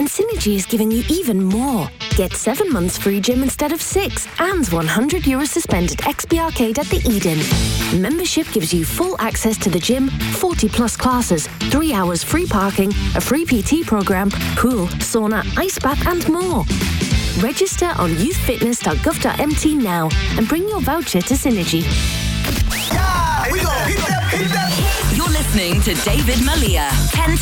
And Synergy is giving you even more. Get 7 months free gym instead of 6 and €100 to spend at XP Arcade at the Eden. Membership gives you full access to the gym, 40 plus classes, 3 hours free parking, a free PT program, pool, sauna, ice bath and more. Register on youthfitness.gov.mt now and bring your voucher to Synergy. Yeah, we go. Hit that. You're listening to David Malia, 10